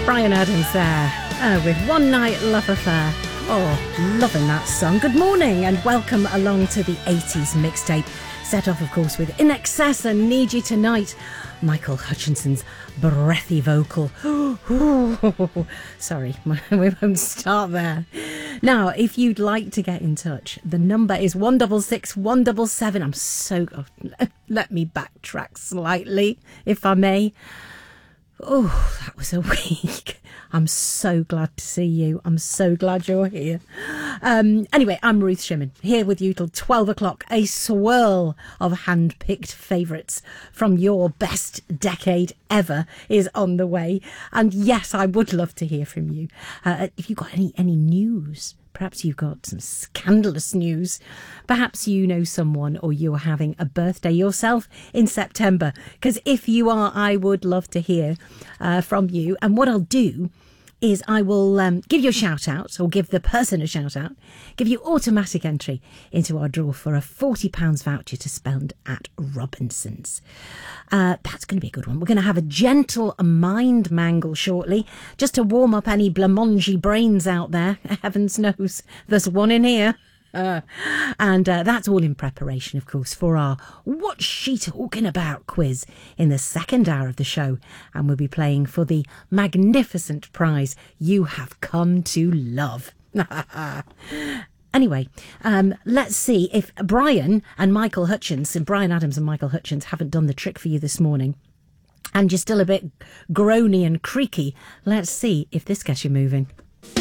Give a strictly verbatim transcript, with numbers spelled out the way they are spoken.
Bryan Adams there, uh, with One Night Love Affair. Oh, loving that song. Good morning and welcome along to the eighties mixtape. Set off, of course, with In Excess and Need You Tonight. Michael Hutchinson's breathy vocal. Sorry, we won't start there. Now, if you'd like to get in touch, the number is one six six, one seven seven. I'm so... Oh, let me backtrack slightly, if I may. Oh, that was a week. I'm so glad to see you. I'm so glad you're here. Um, anyway, I'm Ruth Shimmin, here with you till twelve o'clock. A swirl of hand-picked favourites from your best decade ever is on the way. And yes, I would love to hear from you. Uh, if you've got any, any news, perhaps you've got some scandalous news. Perhaps you know someone or you're having a birthday yourself in September. Because if you are, I would love to hear uh, from you. And what I'll do is I will um, give you a shout out, or give the person a shout out, give you automatic entry into our draw for a forty pounds voucher to spend at Robinson's. Uh, that's going to be a good one. We're going to have a gentle mind mangle shortly, just to warm up any blancmange brains out there. Heavens knows there's one in here. Uh, and uh, that's all in preparation, of course, for our What's She Talking About quiz in the second hour of the show. And we'll be playing for the magnificent prize you have come to love. Anyway, um, let's see if Bryan and Michael Hutchins, and Bryan Adams and Michael Hutchins haven't done the trick for you this morning. And you're still a bit groany and creaky. Let's see if this gets you moving.